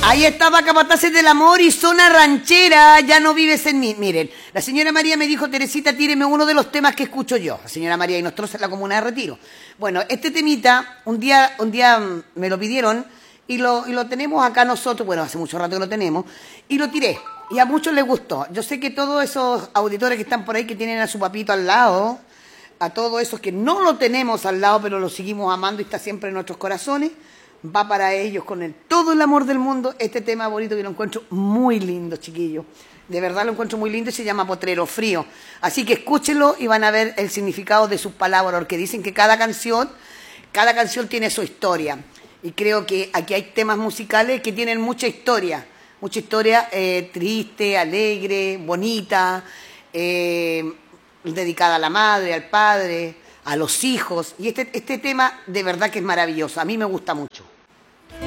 Ahí estaba Capataces del Amor y Zona Ranchera, ya no vives en mí. Miren, la señora María me dijo, Teresita, tíreme uno de los temas que escucho yo. La señora María y nosotros en la comuna de Retiro. Bueno, este temita, un día me lo pidieron y lo tenemos acá nosotros, bueno, hace mucho rato que lo tenemos, y lo tiré. Y a muchos les gustó. Yo sé que todos esos auditores que están por ahí, que tienen a su papito al lado, a todos esos que no lo tenemos al lado, pero lo seguimos amando y está siempre en nuestros corazones, va para ellos con todo el amor del mundo este tema bonito que lo encuentro muy lindo, chiquillos. De verdad lo encuentro muy lindo y se llama Potrero Frío. Así que escúchenlo y van a ver el significado de sus palabras, porque dicen que cada canción tiene su historia. Y creo que aquí hay temas musicales que tienen mucha historia triste, alegre, bonita, dedicada a la madre, al padre, a los hijos. Y este tema de verdad que es maravilloso. A mí me gusta mucho.